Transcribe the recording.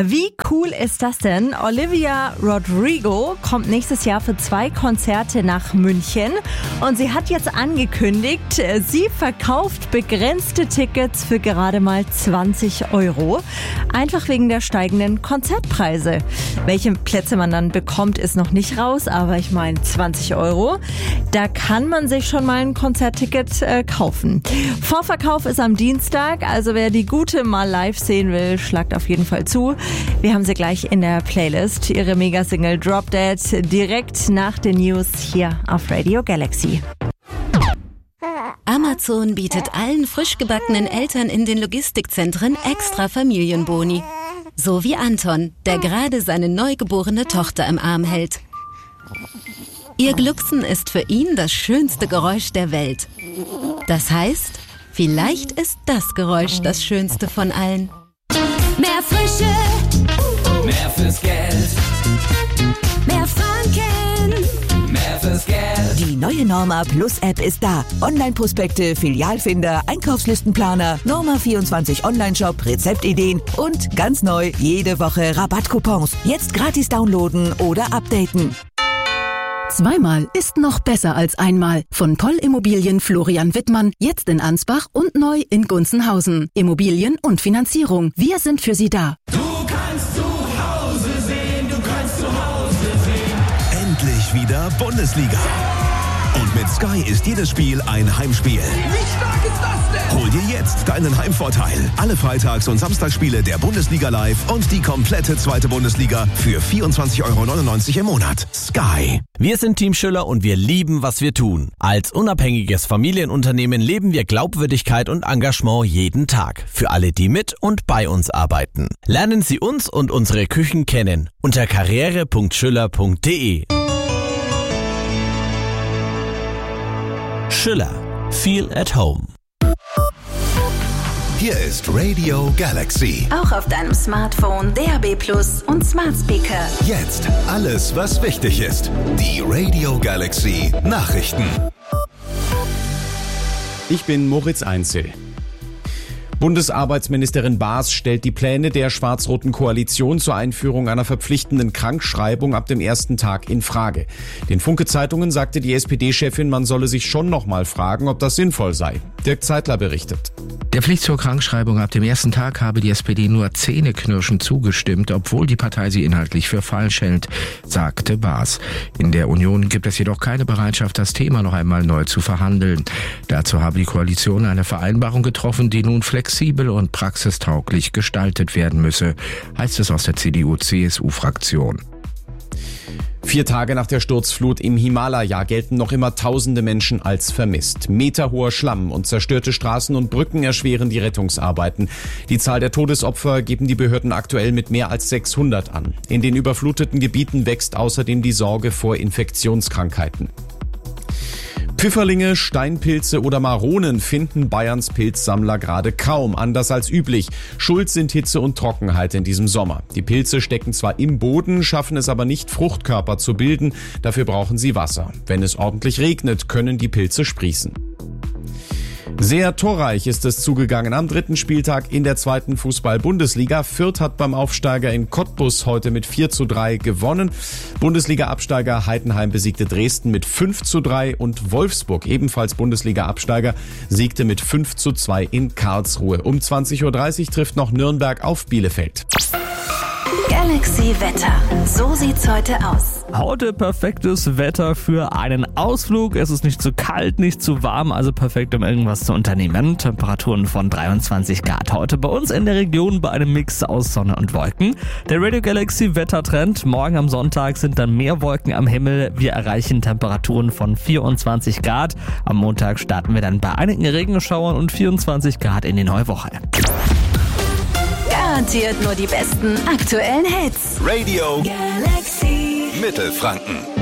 Wie cool ist das denn? Olivia Rodrigo kommt nächstes Jahr für 2 Konzerte nach München und sie hat jetzt angekündigt, sie verkauft begrenzte Tickets für gerade mal 20 €. Einfach wegen der steigenden Konzertpreise. Welche Plätze man dann bekommt, ist noch nicht raus, aber ich meine 20 €. Da kann man sich schon mal ein Konzertticket kaufen. Vorverkauf ist am Dienstag, also wer die Gute mal live sehen will, schlagt auf jeden Fall zu. Wir haben sie gleich in der Playlist, ihre Megasingle Drop Dead, direkt nach den News hier auf Radio Galaxy. Amazon bietet allen frisch gebackenen Eltern in den Logistikzentren extra Familienboni. So wie Anton, der gerade seine neugeborene Tochter im Arm hält. Ihr Glucksen ist für ihn das schönste Geräusch der Welt. Das heißt, vielleicht ist das Geräusch das schönste von allen. Mehr Frische, mehr fürs Geld, mehr Franken, mehr fürs Geld. Die neue Norma Plus App ist da. Online-Prospekte, Filialfinder, Einkaufslistenplaner, Norma 24 Online-Shop, Rezeptideen und ganz neu jede Woche Rabattcoupons. Jetzt gratis downloaden oder updaten. Zweimal ist noch besser als einmal. Von Poll Immobilien Florian Wittmann, jetzt in Ansbach und neu in Gunzenhausen. Immobilien und Finanzierung. Wir sind für Sie da. Du kannst zu Hause sehen, du kannst zu Hause sehen. Endlich wieder Bundesliga. Und mit Sky ist jedes Spiel ein Heimspiel. Wie stark ist das denn? Hol dir jetzt deinen Heimvorteil. Alle Freitags- und Samstagsspiele der Bundesliga live und die komplette zweite Bundesliga für 24,99 € im Monat. Sky. Wir sind Team Schüller und wir lieben, was wir tun. Als unabhängiges Familienunternehmen leben wir Glaubwürdigkeit und Engagement jeden Tag. Für alle, die mit und bei uns arbeiten. Lernen Sie uns und unsere Küchen kennen unter karriere.schüller.de. Schüller. Feel at home. Hier ist Radio Galaxy. Auch auf deinem Smartphone, DAB+ und Smart Speaker. Jetzt alles, was wichtig ist. Die Radio Galaxy Nachrichten. Ich bin Moritz Einzel. Bundesarbeitsministerin Baas stellt die Pläne der schwarz-roten Koalition zur Einführung einer verpflichtenden Krankschreibung ab dem ersten Tag in Frage. Den Funke-Zeitungen sagte die SPD-Chefin, man solle sich schon noch mal fragen, ob das sinnvoll sei. Dirk Zeitler berichtet. Der Pflicht zur Krankschreibung ab dem ersten Tag habe die SPD nur zähneknirschend zugestimmt, obwohl die Partei sie inhaltlich für falsch hält, sagte Baas. In der Union gibt es jedoch keine Bereitschaft, das Thema noch einmal neu zu verhandeln. Dazu habe die Koalition eine Vereinbarung getroffen, die nun flexibel und praxistauglich gestaltet werden müsse, heißt es aus der CDU-CSU-Fraktion. 4 Tage nach der Sturzflut im Himalaya gelten noch immer tausende Menschen als vermisst. Meterhoher Schlamm und zerstörte Straßen und Brücken erschweren die Rettungsarbeiten. Die Zahl der Todesopfer geben die Behörden aktuell mit mehr als 600 an. In den überfluteten Gebieten wächst außerdem die Sorge vor Infektionskrankheiten. Pfifferlinge, Steinpilze oder Maronen finden Bayerns Pilzsammler gerade kaum, anders als üblich. Schuld sind Hitze und Trockenheit in diesem Sommer. Die Pilze stecken zwar im Boden, schaffen es aber nicht, Fruchtkörper zu bilden. Dafür brauchen sie Wasser. Wenn es ordentlich regnet, können die Pilze sprießen. Sehr torreich ist es zugegangen am 3. Spieltag in der 2. Fußball-Bundesliga. Fürth hat beim Aufsteiger in Cottbus heute mit 4:3 gewonnen. Bundesliga-Absteiger Heidenheim besiegte Dresden mit 5:3 und Wolfsburg, ebenfalls Bundesliga-Absteiger, siegte mit 5:2 in Karlsruhe. Um 20:30 Uhr trifft noch Nürnberg auf Bielefeld. Galaxy Wetter. So sieht's heute aus. Heute perfektes Wetter für einen Ausflug. Es ist nicht zu kalt, nicht zu warm, also perfekt, um irgendwas zu unternehmen. Temperaturen von 23 Grad heute bei uns in der Region bei einem Mix aus Sonne und Wolken. Der Radio Galaxy Wettertrend. Morgen am Sonntag sind dann mehr Wolken am Himmel. Wir erreichen Temperaturen von 24 Grad. Am Montag starten wir dann bei einigen Regenschauern und 24 Grad in die neue Woche. Garantiert nur die besten aktuellen Hits. Radio Galaxy. Mittelfranken.